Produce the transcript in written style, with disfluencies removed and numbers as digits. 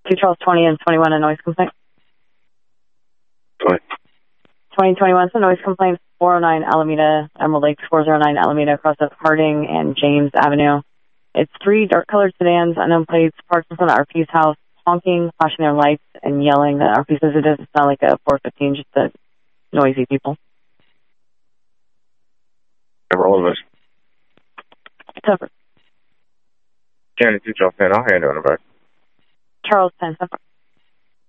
2 Charles 20 and 21, a noise complaint. 2021, so noise complaint, 409 Alameda, Emerald Lakes, 409 Alameda, across of Harding and James Avenue. It's 3 dark-colored sedans, unknown plates, parked in front of RP's house, honking, flashing their lights, and yelling. That RP says it doesn't sound like a 415, just the noisy people. All of us. Cover. County 2 Charles 10, I'll hand it on the back. Charles 10, Cover.